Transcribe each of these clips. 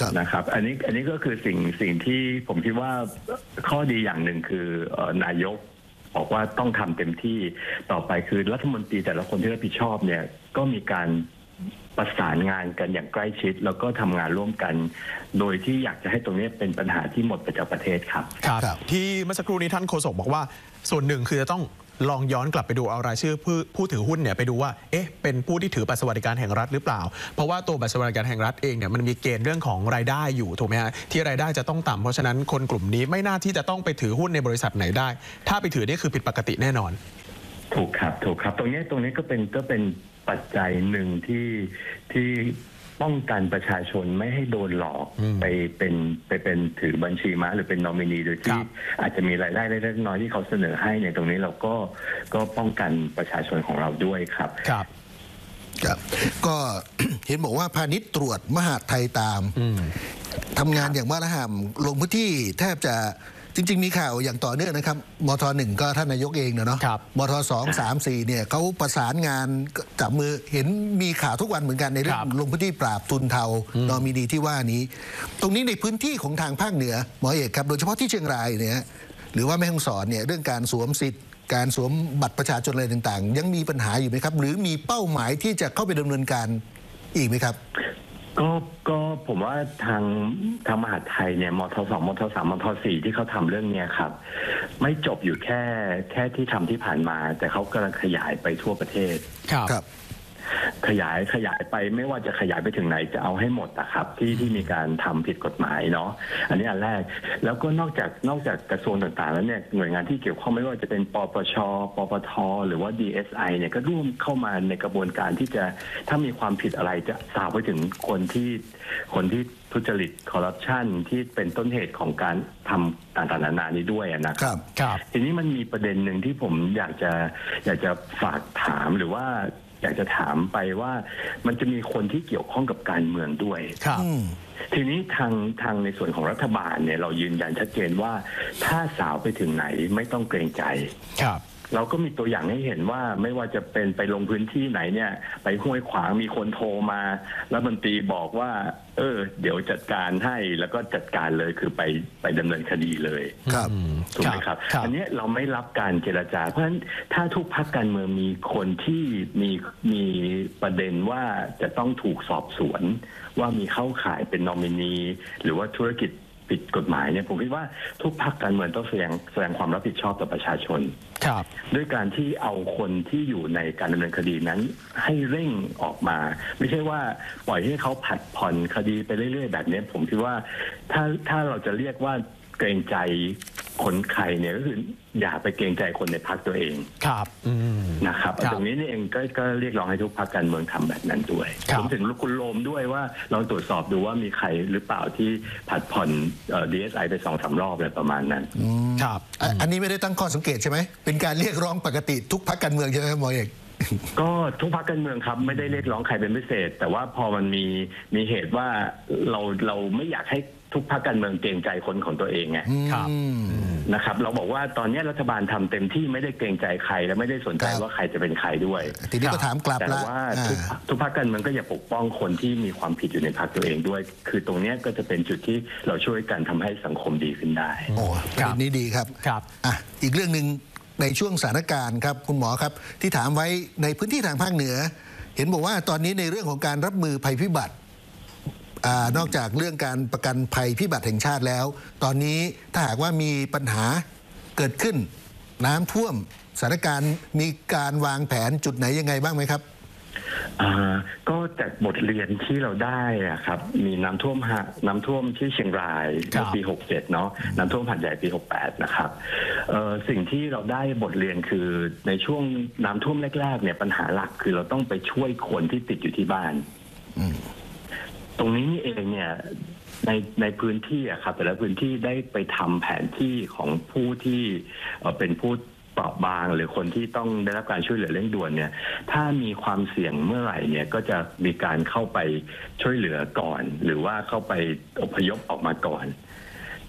นะครับอันนี้ก็คือสิ่งที่ผมคิดว่าข้อดีอย่างหนึ่งคือนายกบอกว่าต้องทำเต็มที่ต่อไปคือรัฐมนตรีแต่ละคนที่รับผิดชอบเนี่ยก็มีการประสานงานกันอย่างใกล้ชิดแล้วก็ทำงานร่วมกันโดยที่อยากจะให้ตรงนี้เป็นปัญหาที่หมดไปจากประเทศครับที่เมื่อสักครู่นี้ท่านโฆษกบอกว่าส่วนหนึ่งคือจะต้องลองย้อนกลับไปดูเอารายชื่อผู้ถือหุ้นเนี่ยไปดูว่าเป็นผู้ที่ถือบัตรสวัสดิการแห่งรัฐหรือเปล่าเพราะว่าตัวบัตรสวัสดิการแห่งรัฐเองเนี่ยมันมีเกณฑ์เรื่องของรายได้อยู่ถูกไหมฮะที่รายได้จะต้องต่ำเพราะฉะนั้นคนกลุ่มนี้ไม่น่าที่จะต้องไปถือหุ้นในบริษัทไหนได้ถ้าไปถือนี่คือผิดปกติแน่นอนถูกครับตรงนี้ก็เป็นปัจจัยหนึ่งที่ป้องกันประชาชนไม่ให้โดนหลอกไปเป็นถือบัญชีม้าหรือเป็นนอมินีโดยที่อาจจะมีรายได้เล็กน้อยที่เขาเสนอให้ในตรงนี้เราก็ป้องกันประชาชนของเราด้วยครับก็เห็นบอกว่าพาณิชย์ตรวจมหาดไทยตามทำงานอย่างว่าระห่ำลงพื้นที่แทบจะจริงๆมีข่าวอย่างต่อเนื่องนะครับมท.1 ก็ท่านนายกเองเนาะมท.2 3 4เนี่ยเขาประสานงานจับมือเห็นมีข่าวทุกวันเหมือนกันในเรื่องลงพื้นที่ปราบทุนเทานอมินีที่ว่านี้ตรงนี้ในพื้นที่ของทางภาคเหนือหมอเอกครับโดยเฉพาะที่เชียงรายเนี่ยหรือว่าแม่ฮ่องสอนเนี่ยเรื่องการสวมสิทธิ์การสวมบัตรประชาชนอะไรต่างๆยังมีปัญหาอยู่ไหมครับหรือมีเป้าหมายที่จะเข้าไปดำเนินการอีกไหมครับก็ผมว่าทางมหาดไทยเนี่ยมท.2 มท.3 มท.4 ที่เขาทำเรื่องนี้ครับไม่จบอยู่แค่ที่ทำที่ผ่านมาแต่เขากำลังขยายไปทั่วประเทศครับขยายไปไม่ว่าจะขยายไปถึงไหนจะเอาให้หมดนะครับที่มีการทำผิดกฎหมายเนาะอันนี้อันแรกแล้วก็นอกจากกระทรวงต่างๆแล้วเนี่ยหน่วยงานที่เกี่ยวข้องไม่ว่าจะเป็นปปช.ปปท.หรือว่า DSI เนี่ยก็ร่วมเข้ามาในกระบวนการที่จะถ้ามีความผิดอะไรจะสาวไปถึงคนที่ทุจริตคอร์รัปชันที่เป็นต้นเหตุของการทำต่างๆนานานี้ด้วยนะครับทีนี้มันมีประเด็นหนึ่งที่ผมอยากจะฝากถามหรือว่าอยากจะถามไปว่ามันจะมีคนที่เกี่ยวข้องกับการเมืองด้วยทีนี้ทางในส่วนของรัฐบาลเนี่ยเรายืนยันชัดเจนว่าถ้าสาวไปถึงไหนไม่ต้องเกรงใจเราก็มีตัวอย่างให้เห็นว่าไม่ว่าจะเป็นไปลงพื้นที่ไหนเนี่ยไปห้วยขวางมีคนโทรมารัฐมนตรีบอกว่าเดี๋ยวจัดการให้แล้วก็จัดการเลยคือไปดำเนินคดีเลยถูกไหมครับอันนี้เราไม่รับการเจรจาเพราะฉะนั้นถ้าทุกพรรคการเมืองมีคนที่มีประเด็นว่าจะต้องถูกสอบสวนว่ามีเข้าข่ายเป็นนอมินีหรือว่าธุรกิจผิดกฎหมายเนี่ยผมคิดว่าทุกพรรคการเมืองต้องแสดงความรับผิดชอบต่อประชาชนด้วยการที่เอาคนที่อยู่ในการดำเนินคดีนั้นให้เร่งออกมาไม่ใช่ว่าปล่อยให้เขาผัดผ่อนคดีไปเรื่อยๆแบบนี้ผมคิดว่าถ้าเราจะเรียกว่าเกรงใจคนใครเนี่ยก็คืออย่าไปเกรงใจคนในพรรคตัวเองนะครับตรงนี้นี่เองก็เรียกร้องให้ทุกพรรคการเมืองทำแบบนั้นด้วยผมถึงคุณโลมด้วยว่าลองตรวจสอบดูว่ามีใครหรือเปล่าที่ผัดผ่อนDSI ไป 2-3 รอบอะไรประมาณนั้นครับอันนี้ไม่ได้ตั้งข้อสังเกตใช่ไหมเป็นการเรียกร้องปกติทุกพรรคการเมืองใช่ไหมหมอเอกก็ทุกพรรคการเมืองครับไม่ได้เรียกร้องใครเป็นพิเศษแต่ว่าพอมันมีเหตุว่าเราไม่อยากให้ทุกพรรคการเมืองเกรงใจคนของตัวเองไงนะครับเราบอกว่าตอนนี้รัฐบาลทำเต็มที่ไม่ได้เกรงใจใครและไม่ได้สนใจว่าใครจะเป็นใครด้วยทีนี้ก็ถามกลับแต่ว่าทุกพรรคการเมืองก็อย่าปกป้องคนที่มีความผิดอยู่ในพรรคตัวเองด้วยคือตรงนี้ก็จะเป็นจุดที่เราช่วยกันทำให้สังคมดีขึ้นได้โอ้ประเด็นนี้ดีครับอีกเรื่องนึงในช่วงสถานการณ์ครับคุณหมอครับที่ถามไว้ในพื้นที่ทางภาคเหนือเห็นบอกว่าตอนนี้ในเรื่องของการรับมือภัยพิบัตินอกจากเรื่องการประกันภัยพิบัติแห่งชาติแล้วตอนนี้ถ้าหากว่ามีปัญหาเกิดขึ้นน้ำท่วมสถานการณ์มีการวางแผนจุดไหนยังไงบ้างไหมครับก็จากบทเรียนที่เราได้ครับมีน้ำท่วมที่เชียงรายในปี 67 เนาะน้ำท่วมหาดใหญ่ปี 68 นะครับสิ่งที่เราได้บทเรียนคือในช่วงน้ำท่วมแรกๆเนี่ยปัญหาหลักคือเราต้องไปช่วยคนที่ติดอยู่ที่บ้านตรงนี้นี่เองเนี่ยในพื้นที่ครับแต่ละพื้นที่ได้ไปทำแผนที่ของผู้ที่เป็นผู้เปราะบางหรือคนที่ต้องได้รับการช่วยเหลือเร่งด่วนเนี่ยถ้ามีความเสี่ยงเมื่อไหร่เนี่ยก็จะมีการเข้าไปช่วยเหลือก่อนหรือว่าเข้าไปอพยพออกมาก่อน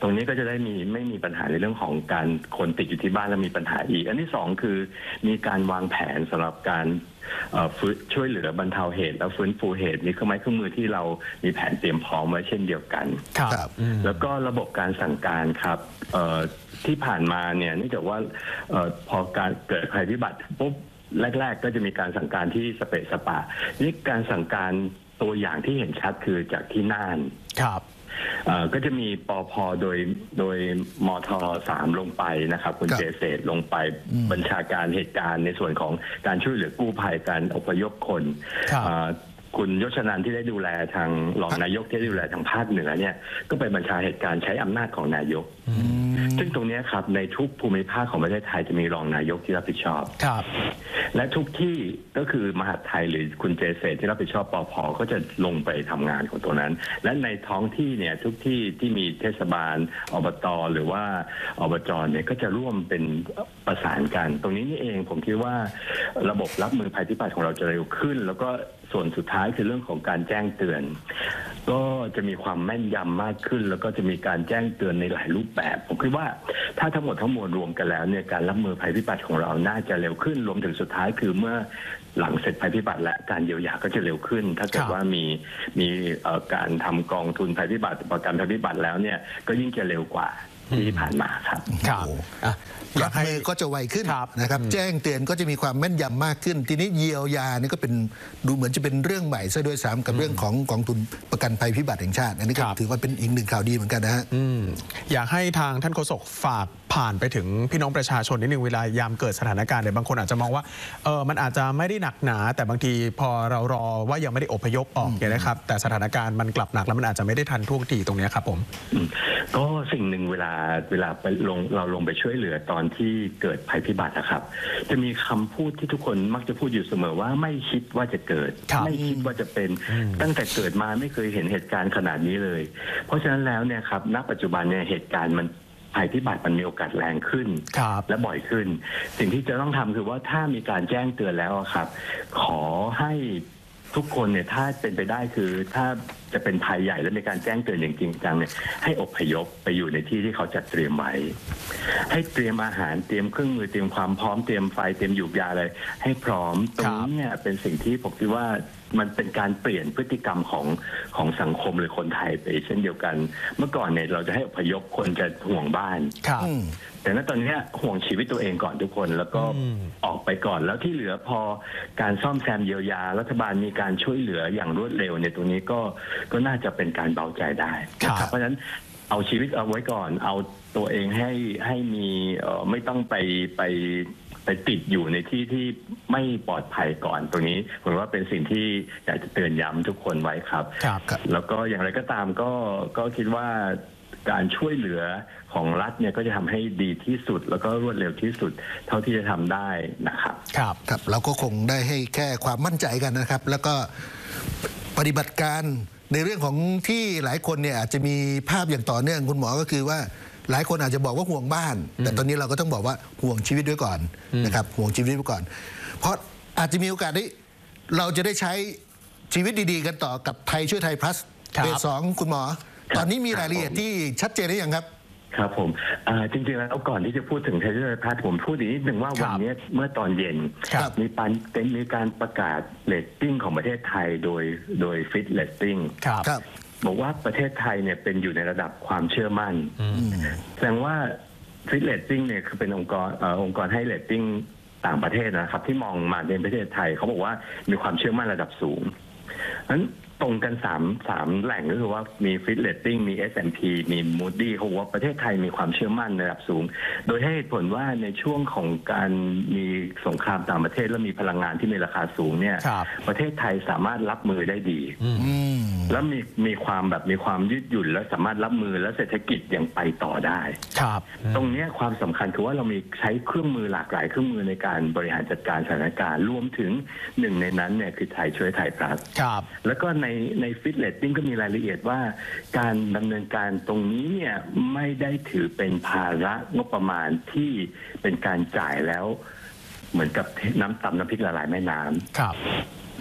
ตรงนี้ก็จะได้ไม่มีปัญหาในเรื่องของการคนติดอยู่ที่บ้านแล้วมีปัญหาอีกอันที่สองคือมีการวางแผนสำหรับการช่วยเหลือบรรเทาเหตุและฟื้นฟูเหตุมีเครื่องไม้เครื่องมือที่เรามีแผนเตรียมพร้อมไว้เช่นเดียวกันครับแล้วก็ระบบการสั่งการครับที่ผ่านมาเนี่ยเนื่องจากว่าพอการเกิดภัยพิบัติปุ๊บแรกๆก็จะมีการสั่งการที่สเปะสปะนี่การสั่งการตัวอย่างที่เห็นชัดคือจากที่น่านครับก็จะมีปพโดยมท3ลงไปนะครับคุณเจเษตรลงไปบัญชาการเหตุการณ์ในส่วนของการช่วยเหลือกู้ภัยการอพยพคนคุณยศนันท์ที่ได้ดูแลทางรองนายกที่ได้ดูแลทางภาคเหนือเนี่ยก็ไปบัญชาเหตุการณ์ใช้อำนาจของนายกซึ่งตรงนี้ครับในทุกภูมิภาคของประเทศไทยจะมีรองนายกที่รับผิดชอบและทุกที่ก็คือมหาดไทยหรือคุณเจเษตรที่รับผิดชอบปภก็จะลงไปทำงานของตัวนั้นและในท้องที่เนี่ยทุกที่ที่มีเทศบาลอบตหรือว่าอบจเนี่ยก็จะร่วมเป็นประสานกันตรงนี้นี่เองผมคิดว่าระบบรับมือภัยพิบัติของเราจะเร็วขึ้นแล้วก็ส่วนสุดท้ายคือเรื่องของการแจ้งเตือนก็จะมีความแม่นยำมากขึ้นแล้วก็จะมีการแจ้งเตือนในหลายรูปแบบผมคิดว่าถ้าทั้งหมดทั้งมวลรวมกันแล้วเนี่ยการรับมือภัยพิบัติของเราน่าจะเร็วขึ้นรวมถึงสุดท้ายคือเมื่อหลังเสร็จภัยพิบัติและการเยียวยาก็จะเร็วขึ้นถ้าเกิดว่ามีการทำกองทุนภัยพิบัติประกันภัยพิบัติแล้วเนี่ยก็ยิ่งจะเร็วกว่าที่ผ่านมาครับรับมือก็จะไวขึ้นนะครับแจ้งเตือนก็จะมีความแม่นยำมากขึ้นทีนี้เยียวยานี่ก็เป็นดูเหมือนจะเป็นเรื่องใหม่ซะด้วยซ้ำกับเรื่องของกองทุนประกันภัยพิบัติแห่งชาติอันนี้ก็ถือว่าเป็นอีกหนึ่งข่าวดีเหมือนกันนะฮะอยากให้ทางท่านโฆษกฝากผ่านไปถึงพี่น้องประชาชนนิดนึงเวลายามเกิดสถานการณ์เนี่ยบางคนอาจจะมองว่ามันอาจจะไม่ได้หนักหนาแต่บางทีพอเรารอว่ายังไม่ได้อพยพออกเนี่ยนะครับแต่สถานการณ์มันกลับหนักแล้วมันอาจจะไม่ได้ทันท่วงทีตรงนี้ครับผมก็สิ่งหนึ่งเวลาไปเราลงไปช่วยเหลือตอนที่เกิดภัยพิบัตินะครับจะมีคำพูดที่ทุกคนมักจะพูดอยู่เสมอว่าไม่คิดว่าจะเกิดไม่คิดว่าจะเป็นตั้งแต่เกิดมาไม่เคยเห็นเหตุการณ์ขนาดนี้เลยเพราะฉะนั้นแล้วเนี่ยครับณปัจจุบันเนี่ยเหตุการณ์มันภัยพิบัติมันมีโอกาสแรงขึ้นและบ่อยขึ้นสิ่งที่จะต้องทำคือว่าถ้ามีการแจ้งเตือนแล้วครับขอให้ทุกคนเนี่ยถ้าเป็นไปได้คือถ้าจะเป็นภัยใหญ่และมีการแจ้งเตือนอย่างจริงจังเนี่ยให้อพยพไปอยู่ในที่ที่เขาจัดเตรียมไว้ให้เตรียมอาหารเตรียมเครื่องมือเตรียมความพร้อมเตรียมไฟเตรียมหยูกยาอะไรให้พร้อมตรงนี้เนี่ยเป็นสิ่งที่ผมคิดว่ามันเป็นการเปลี่ยนพฤติกรรมของสังคมหรือคนไทยไปเช่นเดียวกันเมื่อก่อนเนี่ยเราจะให้อพยพคนจะห่วงบ้านแต่ณตอนนี้ห่วงชีวิตตัวเองก่อนทุกคนแล้วก็ออกไปก่อนแล้วที่เหลือพอการซ่อมแซมเยียวยารัฐบาลมีการช่วยเหลืออย่างรวดเร็วในตรงนี้ก็น่าจะเป็นการเบาใจได้เพราะฉะนั้นเอาชีวิตเอาไว้ก่อนเอาตัวเองให้มีไม่ต้องไปติดอยู่ในที่ที่ไม่ปลอดภัยก่อนตรงนี้ผมว่าเป็นสิ่งที่อยากจะเตือนย้ำทุกคนไว้ครับแล้วก็อย่างไรก็ตามก็คิดว่าการช่วยเหลือของรัฐเนี่ยก็จะทำให้ดีที่สุดแล้วก็รวดเร็วที่สุดเท่าที่จะทำได้นะครับครับเราก็คงได้ให้แค่ความมั่นใจกันนะครับแล้วก็ปฏิบัติการในเรื่องของที่หลายคนเนี่ยอาจจะมีภาพอย่างต่อเนื่องคุณหมอก็คือว่าหลายคนอาจจะบอกว่าห่วงบ้านแต่ตอนนี้เราก็ต้องบอกว่าห่วงชีวิตด้วยก่อนนะครับห่วงชีวิตไว้ก่อนเพราะอาจจะมีโอกาสที่เราจะได้ใช้ชีวิตดีๆกันต่อกับไทยช่วยไทย plus เฟส 2คุณหมอตอนนี้มีรายละเอียดที่ชัดเจนหรือยังครับครับผมจริงๆแล้วก่อนที่จะพูดถึงไทยช่วยไทย plus ผมพูดอีกนิดหนึ่งว่าวันนี้เมื่อตอนเย็นมีการประกาศเรตติ้งของประเทศไทยโดยฟิตเรตติ้งบอกว่าประเทศไทยเนี่ยเป็นอยู่ในระดับความเชื่อมั่นแสดงว่าฟิตเรตติ้งเนี่ยคือเป็นองค์กรให้เรตติ้งต่างประเทศนะครับที่มองมาในประเทศไทยเขาบอกว่ามีความเชื่อมั่นระดับสูงนั้นตรงกัน3แหล่งก็คือว่ามีฟิตเรตติ้งมี S&P มี Moody เขาบอกว่าประเทศไทยมีความเชื่อมั่นระดับสูงโดยให้เหตุผลว่าในช่วงของการมีสงครามต่างประเทศและมีพลังงานที่มีราคาสูงเนี่ยประเทศไทยสามารถรับมือได้ดีแล้วมีความยืดหยุ่นและสามารถรับมือและเศรษฐกิจยังไปต่อได้ตรงนี้ความสำคัญคือว่าเรามีใช้เครื่องมือหลากหลายเครื่องมือในการบริหารจัดการสถานการณ์รวมถึงหนึ่งในนั้นเนี่ยคือไทยช่วยไทย plus แล้วก็ในฟิตเรตติ้งก็มีรายละเอียดว่าการดำเนินการตรงนี้เนี่ยไม่ได้ถือเป็นภาระงบประมาณที่เป็นการจ่ายแล้วเหมือนกับน้ำพริกละลายแม่น้ำ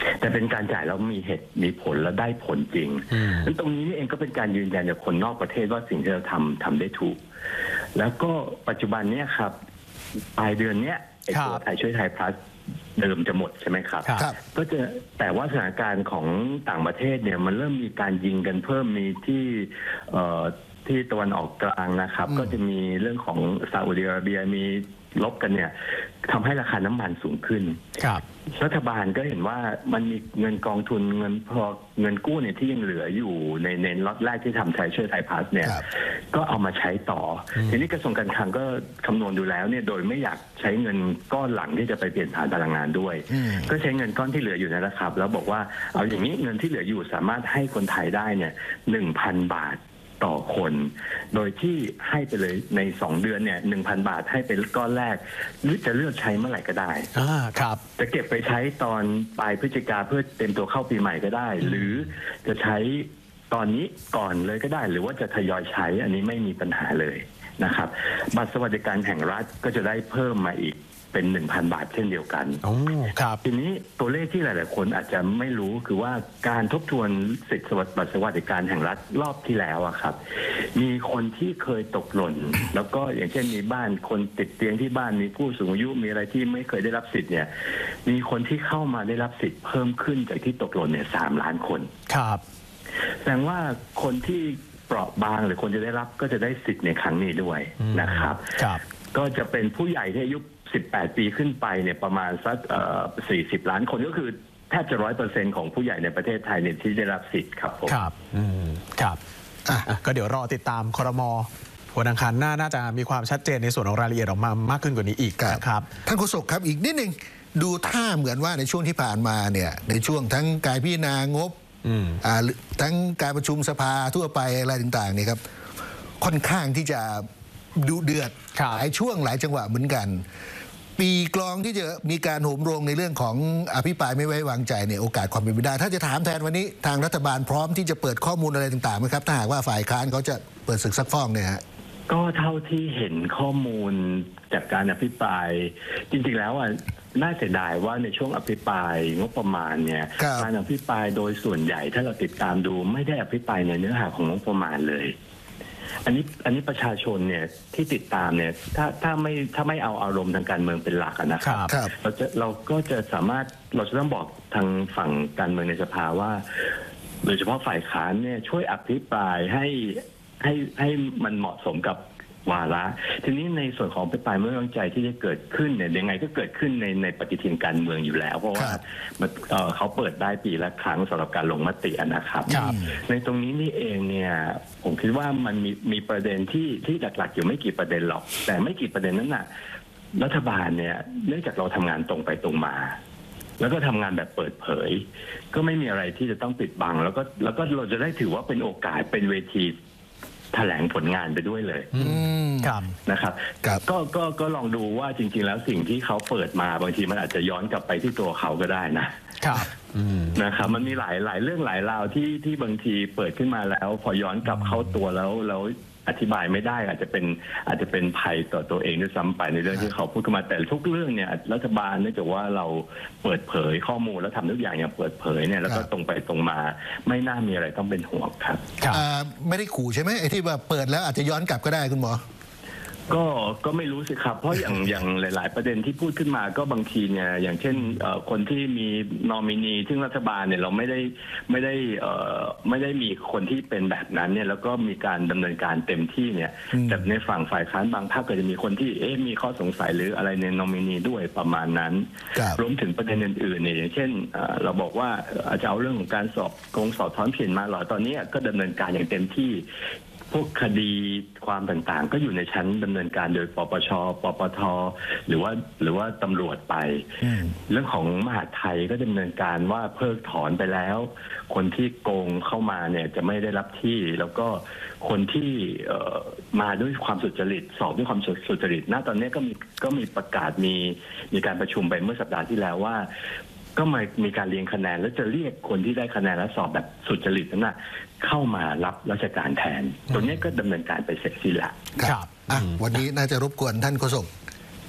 แต่เป็นการจ่ายแล้วมีเหตุมีผลและได้ผลจริงนั้นตรงนี้นี่เองก็เป็นการยืนยันจากคนนอกประเทศว่าสิ่งที่เราทำได้ถูกแล้วก็ปัจจุบันเนี้ยครับปลายเดือนเนี้ยไอ้ตัวไทยช่วยไทยพลัสเดิมจะหมดใช่ไหมครับก็จะแต่ว่าสถานการณ์ของต่างประเทศเนี่ยมันเริ่มมีการยิงกันเพิ่มมีที่ตะวันออกกลางนะครับก็จะมีเรื่องของซาอุดิอาระเบียมีลบกันเนี่ยทำให้ราคาน้ำมันสูงขึ้นรัฐบาลก็เห็นว่ามันมีเงินกองทุนเงินกู้เนี่ยที่ยังเหลืออยู่ในล็อตแรกที่ทำไทยช่วยไทยพาสเนี่ยก็เอามาใช้ต่อทีนี้กระทรวงการคลังก็คำนวณดูแล้วเนี่ยโดยไม่อยากใช้เงินก้อนหลังที่จะไปเปลี่ยนผ่านพลังงานด้วยก็ใช้เงินก้อนที่เหลืออยู่นั่นแหละครับแล้วบอกว่าเอาอย่างนี้เงินที่เหลืออยู่สามารถให้คนไทยได้เนี่ย 1,000 บาทต่อคนโดยที่ให้ไปเลยใน2 เดือนเนี่ย 1,000 บาทให้เป็นก้อนแรกหรือจะเลือกใช้เมื่อไหร่ก็ได้ครับจะเก็บไปใช้ตอนปลายพฤศจิกาเพื่อเตรียมตัวเข้าปีใหม่ก็ได้หรือจะใช้ตอนนี้ก่อนเลยก็ได้หรือว่าจะทยอยใช้อันนี้ไม่มีปัญหาเลยนะครับบัตรสวัสดิการแห่งรัฐก็จะได้เพิ่มมาอีกเป็น 1,000 บาทเช่นเดียวกันทีนี้ตัวเลขที่หลายๆคนอาจจะไม่รู้คือว่าการทบทวนสิทธิบัตรสวัสดิการแห่งรัฐรอบที่แล้วอะครับมีคนที่เคยตกหล่นแล้วก็อย่างเช่นมีบ้านคนติดเตียงที่บ้านมีผู้สูงอายุมีอะไรที่ไม่เคยได้รับสิทธิ์เนี่ยมีคนที่เข้ามาได้รับสิทธิ์เพิ่มขึ้นจากที่ตกหล่นเนี่ย3 ล้านคนครับแสดงว่าคนที่เปราะบางหรือคนจะได้รับก็จะได้สิทธิ์ในครั้งนี้ด้วยนะครับก็จะเป็นผู้ใหญ่ที่อายุ18 ปีขึ้นไปเนี่ยประมาณสัก40 ล้านคนก็คือแทบจะ 100% ของผู้ใหญ่ในประเทศไทยเนี่ยที่ได้รับสิทธิ์ครับผมครับครับก็เดี๋ยวรอติดตามครม.วันอังคารหน้าน่าจะมีความชัดเจนในส่วนของรายละเอียดออกมามากขึ้นกว่านี้อีกนะครับท่านโฆษกครับอีกนิดนึงดูท่าเหมือนว่าในช่วงที่ผ่านมาเนี่ยในช่วงทั้งการพิจารณางบทั้งการประชุมสภาทั่วไปอะไรต่างๆเนี่ยครับค่อนข้างที่จะดุเดือดหลายช่วงหลายจังหวะเหมือนกันปีกลองที่จะมีการโหมโรงในเรื่องของอภิปรายไม่ไว้วางใจเนี่ยโอกาสความเป็นไปได้ถ้าจะถามแทนวันนี้ทางรัฐบาลพร้อมที่จะเปิดข้อมูลอะไรต่างๆไหมครับถ้าหากว่าฝ่ายค้านเขาจะเปิดศึกซักฟอกเนี่ยฮะก็เท่าที่เห็นข้อมูลจากการอภิปรายจริงๆแล้วน่าเสียดายว่าในช่วงอภิปรายงบประมาณเนี่ยการอภิปรายโดยส่วนใหญ่ถ้าเราติดตามดูไม่ได้อภิปรายในเนื้อหาของงบประมาณเลยอันนี้ประชาชนเนี่ยที่ติดตามเนี่ยถ้าไม่เอาอารมณ์ทางการเมืองเป็นหลักนะครับเราก็จะสามารถเราจะต้องบอกทางฝั่งการเมืองในสภาว่าโดยเฉพาะฝ่ายค้านเนี่ยช่วยอภิปรายให้มันเหมาะสมกับวาระทีนี้ในส่วนของอภิปรายไม่ไว้วางใจที่จะเกิดขึ้นเนี่ยยังไงก็เกิดขึ้นในปฏิทินการเมืองอยู่แล้วเพราะว่าเขาเปิดได้ปีละครั้งสำหรับการลงมตินะครับในตรงนี้นี่เองเนี่ยผมคิดว่ามันมีประเด็นที่หลักๆอยู่ไม่กี่ประเด็นหรอกแต่ไม่กี่ประเด็นนั้นน่ะรัฐบาลเนี่ยเนื่องจากเราทำงานตรงไปตรงมาแล้วก็ทำงานแบบเปิดเผยก็ไม่มีอะไรที่จะต้องปิดบังแล้วก็เราจะได้ถือว่าเป็นโอกาสเป็นเวทีแถลงผลงานไปด้วยเลยนะครับก็ลองดูว่าจริงๆแล้วสิ่งที่เขาเปิดมาบางทีมันอาจจะย้อนกลับไปที่ตัวเขาก็ได้นะครับมันมีหลายเรื่องหลายราวที่บางทีเปิดขึ้นมาแล้วพอย้อนกลับเข้าตัวแล้วอธิบายไม่ได้อาจจะเป็นภัยต่อตัวเองด้วยซ้ำไปในเรื่องที่เขาพูดขึ้นมาแต่ทุกเรื่องเนี่ยรัฐบาลเนื่องจากว่าเราเปิดเผยข้อมูลแล้วทำทุกอย่างอย่างเปิดเผยเนี่ยแล้วก็ตรงไปตรงมาไม่น่ามีอะไรต้องเป็นห่วงครับไม่ได้ขู่ใช่ไหมไอ้ที่ว่าเปิดแล้วอาจจะย้อนกลับก็ได้คุณหมอก็ไม่รู้สิครับเพราะอย่างหลายๆประเด็นที่พูดขึ้นมาก็บางทีเนี่ยอย่างเช่นคนที่มีนอมินีซึ่งรัฐบาลเนี่ยเราไม่ได้มีคนที่เป็นแบบนั้นเนี่ยแล้วก็มีการดำเนินการเต็มที่เนี่ยแต่ในฝั่งฝ่ายค้านบางพรรคก็จะมีคนที่มีข้อสงสัยหรืออะไรในนอมินีด้วยประมาณนั้นรวมถึงประเด็นอื่นๆเนี่ยอย่างเช่นเราบอกว่าจะเอาเรื่องของการสอบถอนผิดมาหรอตอนนี้ก็ดำเนินการอย่างเต็มที่พวกคดีความต่างๆก็อยู่ในชั้นดำเนินการโดยปปช.ปปท.หรือว่าตำรวจไปเรื่องของมหาดไทยก็ดำเนินการว่าเพิกถอนไปแล้วคนที่โกงเข้ามาเนี่ยจะไม่ได้รับที่แล้วก็คนที่มาด้วยความสุจริตสอบด้วยความสุจริตตอนนี้ก็มีประกาศมีการประชุมไปเมื่อสัปดาห์ที่แล้วว่าก็มีการเรียงคะแนนแล้วจะเรียกคนที่ได้คะแนนและสอบแบบสุจริตนั้นเข้ามารับราชการแทนตรงนี้ก็ดำเนินการไปเสร็จสิ้นแล้วครับวันนี้น่าจะรบกวนท่านโฆษก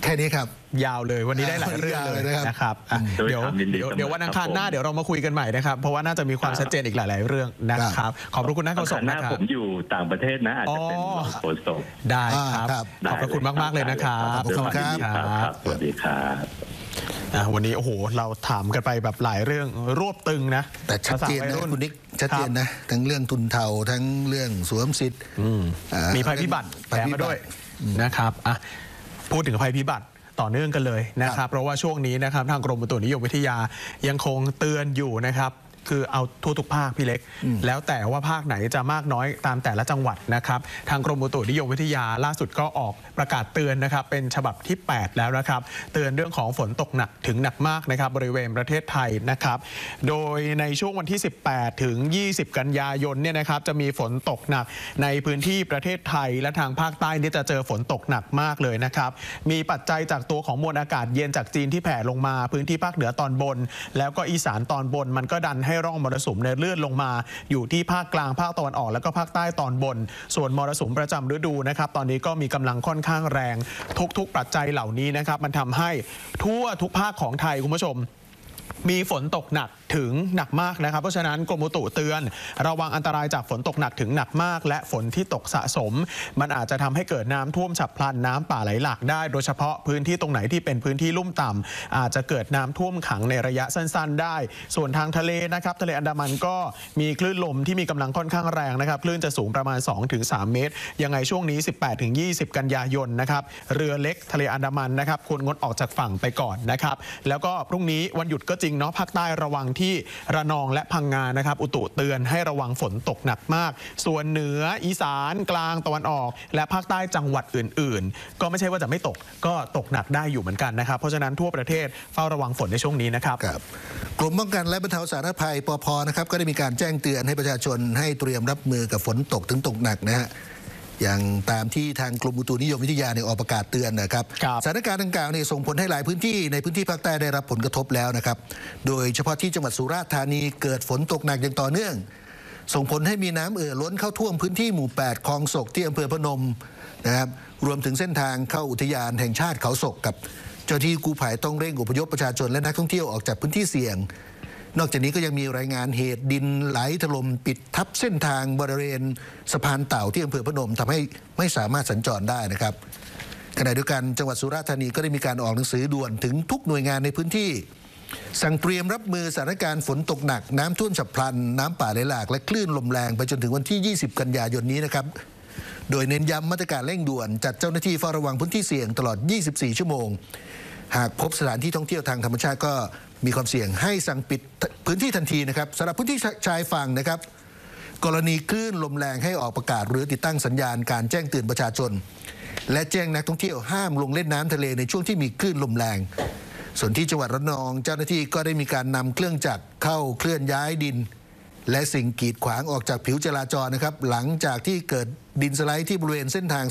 แค่นี้ครับยาวเลยวันนี้ได้หลายเรื่องเลยนะครับเดี๋ยววันอังคารหน้าเดี๋ยวเรามาคุยกันใหม่นะครับเพราะว่าน่าจะมีความชัดเจนอีกหลายๆเรื่องนะครับขอบพระคุณนะโฆษกนะครับผมอยู่ต่างประเทศนะอาจจะเป็นโฆษกได้ครับขอบพระคุณมากๆเลยนะครับขอบคุณครับสวัสดีครับวันนี้โอ้โหเราถามกันไปแบบหลายเรื่องรวบตึงนะแต่ชัดเจนนะคุณนิกชัดเจนนะทั้งเรื่องทุนเทาทั้งเรื่องสวมสิทธิ์มีภัยพิบัติแถมมาด้วยนะครับพูดถึงภัยพิบัติต่อเนื่องกันเลยนะครับเพราะว่าช่วงนี้นะครับทางกรมอุตุนิยมวิทยายังคงเตือนอยู่นะครับคือเอาทั่วทุกภาคพี่เล็กแล้วแต่ว่าภาคไหนจะมากน้อยตามแต่ละจังหวัดนะครับทางกรมอุตุนิยมวิทยาล่าสุดก็ออกประกาศเตือนนะครับเป็นฉบับที่ 8 แล้วนะครับเตือนเรื่องของฝนตกหนักถึงหนักมากนะครับบริเวณประเทศไทยนะครับโดยในช่วงวันที่18ถึง20กันยายนเนี่ยนะครับจะมีฝนตกหนักในพื้นที่ประเทศไทยและทางภาคใต้นี่จะเจอฝนตกหนักมากเลยนะครับมีปัจจัยจากตัวของมวลอากาศเย็นจากจีนที่แผ่ลงมาพื้นที่ภาคเหนือตอนบนแล้วก็อีสานตอนบนมันก็ดันให้ร่องมรสุมเลื่อนลงมาอยู่ที่ภาคกลางภาคตะวันออกแล้วก็ภาคใต้ตอนบนส่วนมรสุมประจำฤดูนะครับตอนนี้ก็มีกำลังค่อนข้างแรงทุกปัจจัยเหล่านี้นะครับมันทำให้ทั่วทุกภาคของไทยคุณผู้ชมมีฝนตกหนักถึงหนักมากนะครับเพราะฉะนั้นกรมอุตุเตือนระวังอันตรายจากฝนตกหนักถึงหนักมากและฝนที่ตกสะสมมันอาจจะทำให้เกิดน้ำท่วมฉับพลันน้ำป่าไหลหลากได้โดยเฉพาะพื้นที่ตรงไหนที่เป็นพื้นที่ลุ่มต่ำอาจจะเกิดน้ำท่วมขังในระยะสั้นๆได้ส่วนทางทะเลนะครับทะเลอันดามันก็มีคลื่นลมที่มีกำลังค่อนข้างแรงนะครับคลื่นจะสูงประมาณ 2-3 เมตรยังไงช่วงนี้ 18-20 กันยายนนะครับเรือเล็กทะเลอันดามันนะครับควรงดออกจากฝั่งไปก่อนนะครับแล้วก็พรุ่งนี้วันหยุดก็จริงเนาะภาคใต้ระวังที่ระนองและพังงานะครับอุตุเตือนให้ระวังฝนตกหนักมากส่วนเหนืออีสานกลางตะวันออกและภาคใต้จังหวัดอื่นๆก็ไม่ใช่ว่าจะไม่ตกก็ตกหนักได้อยู่เหมือนกันนะครับเพราะฉะนั้นทั่วประเทศเฝ้าระวังฝนในช่วงนี้นะครับกรมป้องกันและบรรเทาสาธารณภัยปภ.นะครับก็ได้มีการแจ้งเตือนให้ประชาชนให้เตรียมรับมือกับฝนตกถึงตกหนักนะฮะอย่างตามที่ทางกรมอุตุนิยมวิทยาออกประกาศเตือนนะครับสถานการณ์ดังกล่าวส่งผลให้หลายพื้นที่ในพื้นที่ภาคใต้ได้รับผลกระทบแล้วนะครับโดยเฉพาะที่จังหวัดสุราษฎร์ธานีเกิดฝนตกหนักอย่างต่อเนื่องส่งผลให้มีน้ำล้นเข้าท่วมพื้นที่หมู่ 8 คลองศกที่อำเภอพนมนะครับรวมถึงเส้นทางเข้าอุทยานแห่งชาติเขาศกกับเจ้าที่กู้ภัยต้องเร่งอพยพประชาชนและนักท่องเที่ยวออกจากพื้นที่เสี่ยงนอกจากนี้ก็ยังมีรายงานเหตุดินไหลถล่มปิดทับเส้นทางบริเวณสะพานเต่าที่อำเภอพนมทำให้ไม่สามารถสัญจรได้นะครับขณะเดียวกันจังหวัดสุราษฎร์ธานีก็ได้มีการออกหนังสือด่วนถึงทุกหน่วยงานในพื้นที่สั่งเตรียมรับมือสถานการณ์ฝนตกหนักน้ำท่วมฉับพลันน้ำป่าไหลหลากและคลื่นลมแรงไปจนถึงวันที่20กันยายนนี้นะครับโดยเน้นย้ำมาตรการเร่งด่วนจัดเจ้าหน้าที่เฝ้าระวังพื้นที่เสี่ยงตลอด24ชั่วโมงหากพบสถานที่ท่องเที่ยวทางธรรมชาติก็มีความเสี่ยงให้สั่งปิดพื้นที่ทันทีนะครับสำหรับพื้นที่ชายฝั่งนะครับกรณีคลื่นลมแรงให้ออกประกาศหรือติดตั้งสัญญาณการแจ้งเตือนประชาชนและแจ้งนักท่องเที่ยวห้ามลงเล่นน้ำทะเลในช่วงที่มีคลื่นลมแรงส่วนที่จังหวัดระนองเจ้าหน้าที่ก็ได้มีการนำเครื่องจักรเข้าเคลื่อนย้ายดินและสิ่งกีดขวางออกจากผิวจราจรนะครับหลังจากที่เกิดดินสไลด์ที่บริเวณเส้นทาง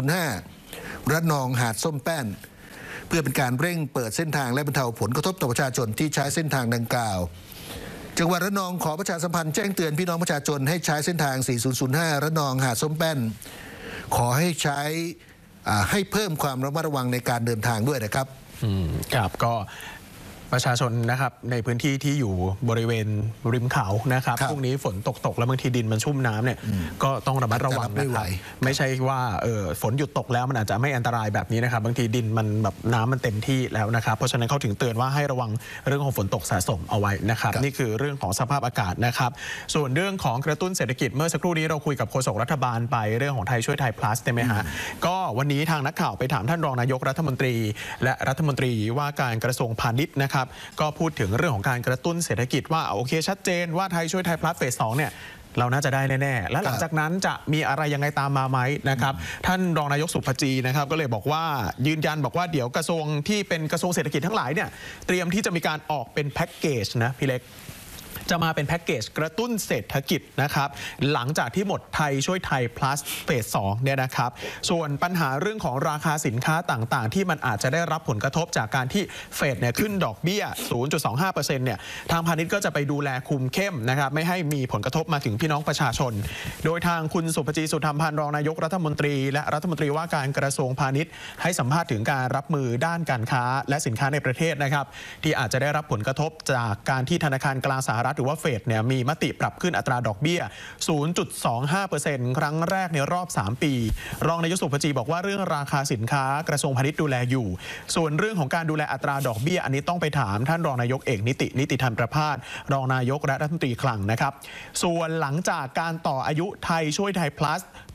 4005 ระนองหาดส้มแป้นเพื่อเป็นการเร่งเปิดเส้นทางและบรรเทาผลกระทบต่อประชาชนที่ใช้เส้นทางดังกล่าวจังหวัดระนองขอประชาสัมพันธ์แจ้งเตือนพี่น้องประชาชนให้ใช้เส้นทาง 4005 ระนองหาดส้มแป้นขอให้ใช้ให้เพิ่มความระมัดระวังในการเดินทางด้วยนะครับครับก็ประชาชนนะครับในพื้นที่ที่อยู่บริเวณริมเขานะครับพวกนี้ฝนตกแล้วบางทีดินมันชุ่มน้ำเนี่ยก็ต้องระมัดระวังนะครับไม่ใช่ว่าฝนหยุดตกแล้วมันอาจจะไม่อันตรายแบบนี้นะครับบางทีดินมันแบบน้ำมันเต็มที่แล้วนะครับเพราะฉะนั้นเขาถึงเตือนว่าให้ระวังเรื่องของฝนตกสะสมเอาไว้นะครับนี่คือเรื่องของสภาพอากาศนะครับส่วนเรื่องของกระตุ้นเศรษฐกิจเมื่อสักครู่นี้เราคุยกับโฆษกรัฐบาลไปเรื่องของไทยช่วยไทย plus ใช่ไหมฮะก็วันนี้ทางนักข่าวไปถามท่านรองนายกรัฐมนตรีและรัฐมนตรีว่าการกระทรวงพาณิชย์นะครับก็พูดถึงเรื่องของการกระตุ้นเศรษฐกิจว่าโอเคชัดเจนว่าไทยช่วยไทย plus เฟส 2เนี่ยเราน่าจะได้แน่ๆและหลังจากนั้นจะมีอะไรยังไงตามมาไหมนะครับท่านรองนายกสุภจีนะครับก็เลยบอกว่ายืนยันบอกว่าเดี๋ยวกระทรวงที่เป็นกระทรวงเศรษฐกิจทั้งหลายเนี่ยเตรียมที่จะมีการออกเป็นแพ็กเกจนะพี่เล็กจะมาเป็นแพ็กเกจกระตุ้นเศรษฐกิจนะครับหลังจากที่หมดไทยช่วยไทย plus เฟส 2เนี่ยนะครับส่วนปัญหาเรื่องของราคาสินค้าต่างๆที่มันอาจจะได้รับผลกระทบจากการที่เฟดเนี่ยขึ้นดอกเบี้ย 0.25% เนี่ยทางพาณิชย์ก็จะไปดูแลคุมเข้มนะครับไม่ให้มีผลกระทบมาถึงพี่น้องประชาชนโดยทางคุณสุภจีสุธรรมพันธ์รองนายกรัฐมนตรีและรัฐมนตรีว่าการกระทรวงพาณิชย์ให้สัมภาษณ์ถึงการรับมือด้านการค้าและสินค้าในประเทศนะครับที่อาจจะได้รับผลกระทบจากการที่ธนาคารกลางสหรัฐหรือว่าเฟดเนี่ยมีมติปรับขึ้นอัตราดอกเบี้ย 0.25% ครั้งแรกในรอบ 3 ปีรองนายกสุภจีบอกว่าเรื่องราคาสินค้ากระทรวงพาณิชย์ดูแลอยู่ส่วนเรื่องของการดูแลอัตราดอกเบี้ยอันนี้ต้องไปถามท่านรองนายกเอกนิติธรรมประภาสรองนายกและรัฐมนตรีคลังนะครับส่วนหลังจากการต่ออายุไทยช่วยไทย plus